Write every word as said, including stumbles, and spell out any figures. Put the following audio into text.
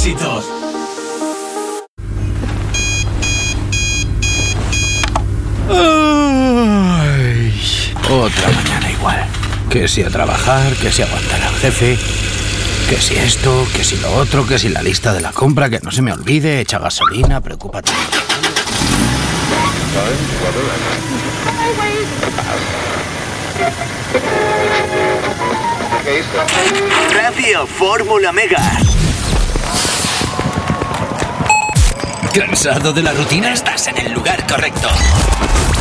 éxitos. Ay, otra mañana igual. Que si a trabajar, que si aguantar al jefe, que si esto, que si lo otro, que si la lista de la compra, que no se me olvide, echa gasolina, preocúpate. Radio Fórmula Mega. ¿Cansado de la rutina? Estás en el lugar correcto.